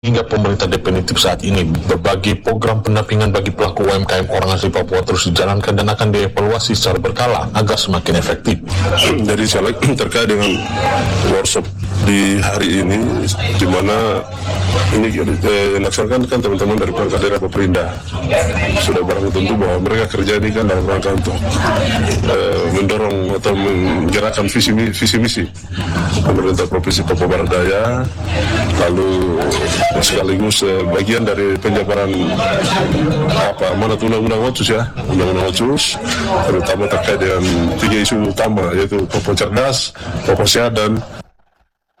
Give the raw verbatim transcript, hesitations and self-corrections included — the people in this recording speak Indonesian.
Hingga pemerintah definitif saat ini, berbagai program pendampingan bagi pelaku U M K M orang asli Papua terus dijalankan dan akan dievaluasi secara berkala agar semakin efektif. Jadi saya terkait dengan workshop di hari ini, di mana ini eh, dilaksanakan kan teman-teman dari perangkat daerah Perindah sudah barang tentu bahwa mereka kerja ini kan dalam rangka untuk eh, mendorong atau menggerakkan visi visi misi pemerintah provinsi Papua Barat Daya, lalu sekaligus eh, bagian dari penjabaran apa amanat undang-undang Otsus ya, undang-undang Otsus, terutama terkait dengan tiga isu utama yaitu Papua cerdas, Papua sehat dan